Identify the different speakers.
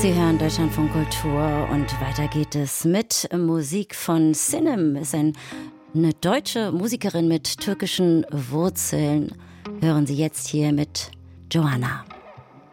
Speaker 1: Sie hören Deutschlandfunk Kultur und weiter geht es mit Musik von Sinem. Ist eine deutsche Musikerin mit türkischen Wurzeln. Hören Sie jetzt hier mit Joanna.